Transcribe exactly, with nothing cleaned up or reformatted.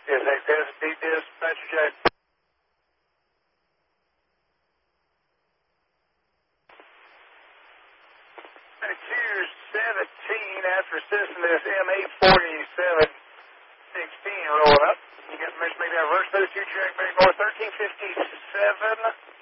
Yes, X S D dispatcher Jack. two seventeen after assisting this M eight forty-seven sixteen rolling up. You got permission to make that reverse those two Jack Bay North thirteen fifty-seven.